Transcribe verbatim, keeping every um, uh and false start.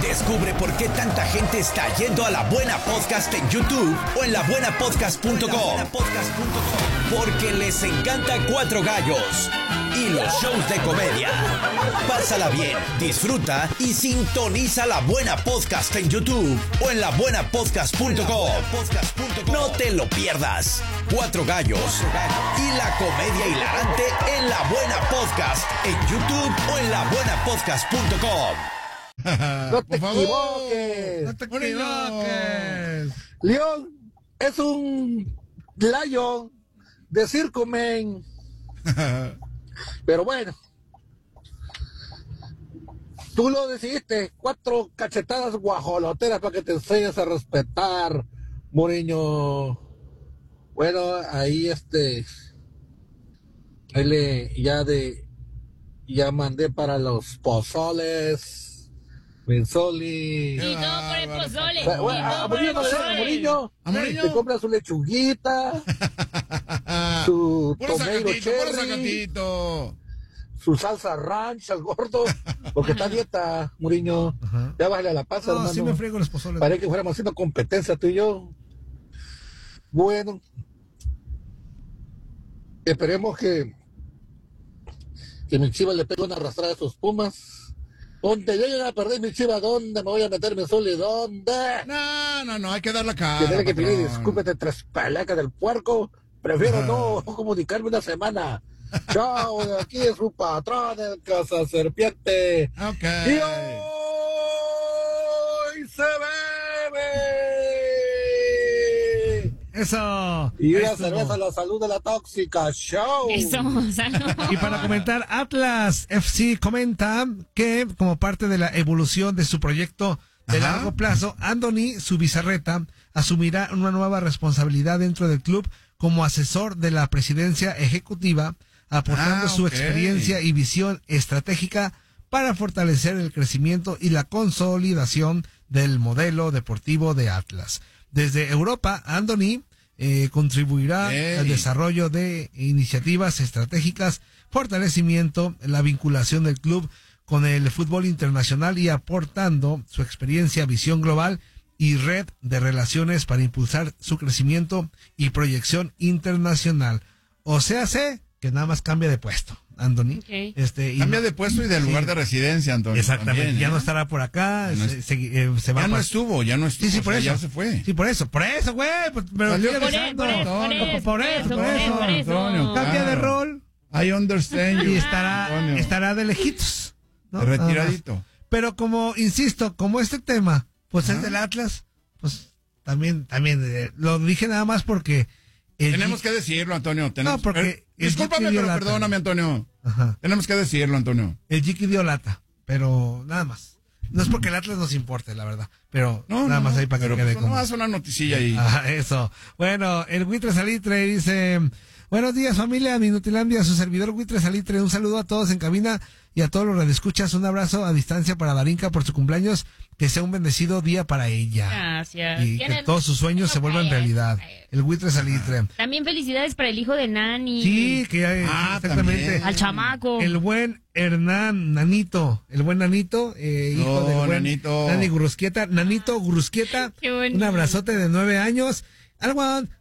Descubre por qué tanta gente está yendo a La Buena Podcast en YouTube o en la buena podcast punto com. Porque les encanta Cuatro Gallos y los shows de comedia. Pásala bien, disfruta y sintoniza La Buena Podcast en YouTube o en la buena podcast punto com. No te lo pierdas. Cuatro Gallos y la comedia hilarante en La Buena Podcast en YouTube o en la buena podcast punto com. No te equivoques. No te equivoques. León es un lion de circo, men. Pero bueno, tú lo decidiste. Cuatro cachetadas guajoloteras para que te enseñes a respetar, Mourinho. Bueno, ahí este, ahí le, ya de, ya mandé para los pozoles. Benzoli. Y todo por el pozole. Bueno, bueno, y a todo por Mourinho el no le pozole. a Mourinho. ¿A Mourinho? Te compra su lechuguita, su Puro tomato sacatito, puro cherry, sacatito. su salsa ranch al gordo, porque está a dieta, Mourinho. Ajá. Ya bájale a la pasa, No, hermano. sí me friego los pozoles. Parece que fuéramos haciendo competencia tú y yo. Bueno, esperemos que que mi Chiva le pegue una arrastrada a sus Pumas. Donde lleguen a perder mi Chiva, ¿dónde me voy a meter mi sol y dónde? No, no, no, hay que dar la cara. Que tiene que pedir patrón. disculpas de tres pelecas del puerco. Prefiero no comunicarme una semana. Chao, de aquí es su patrón, el Casa Serpiente. Ok. Y hoy se bebe. Eso. Y una Eso. cerveza a la salud de la tóxica. Show. Eso, salud. Y para comentar, Atlas F C comenta que como parte de la evolución de su proyecto de Ajá. largo plazo, Andoni Zubizarreta asumirá una nueva responsabilidad dentro del club como asesor de la presidencia ejecutiva, aportando Ah, su ok. experiencia y visión estratégica para fortalecer el crecimiento y la consolidación del modelo deportivo de Atlas. Desde Europa, Andoni eh, contribuirá Ey. al desarrollo de iniciativas estratégicas, fortalecimiento, la vinculación del club con el fútbol internacional y aportando su experiencia, visión global y red de relaciones para impulsar su crecimiento y proyección internacional. O sea, sé que nada más cambia de puesto, Andoni. Ok. Este, y Cambia no- de puesto y de lugar Sí. de residencia, Antonio. Exactamente, también, ya ¿eh? no estará por acá, Ya no se, es- se- eh, se va Ya no pa- estuvo, ya no estuvo. Sí, sí, o por sea, eso. Ya se fue. Sí, por eso, por eso, güey. Pues, pero Salió estoy por Por avisando. eso, por eso, por Antonio, eso, por eso, por eso, por eso. Antonio, Cambia de claro. rol I understand you. y estará, Antonio. estará de lejitos, ¿no? Retiradito. Nada más. Pero como, insisto, como este tema, pues Ajá. es del Atlas, pues también, también, eh, lo dije nada más porque... el Tenemos G- que decirlo, Antonio. Tenemos, No, porque eh, el discúlpame, Chiqui dio pero lata. perdóname, Antonio. Ajá. Tenemos que decirlo, Antonio. El Jiki dio lata, pero nada más. No es porque el Atlas nos importe, la verdad, pero No, nada no, más ahí para que pero quede pues, como... no hace una noticilla ahí. Ah, eso. Bueno, el Buitre Salitre dice, buenos días familia, Minutilandia, su servidor Buitre Salitre, un saludo a todos en cabina y a todos los radioescuchas, un abrazo a distancia para Darinka por su cumpleaños, que sea un bendecido día para ella. Gracias. Y ¿Quién que es? todos sus sueños se vuelvan realidad. El Buitre Salitre. También felicidades para el hijo de Nani. Sí, que ya, Ah, exactamente. también. Al chamaco. El buen Hernán Nanito, el buen Nanito, eh, hijo No, del buen Nanito. Nani Grusquieta, Nanito Grusquieta, Qué bonito. un abrazote de nueve años. Algo,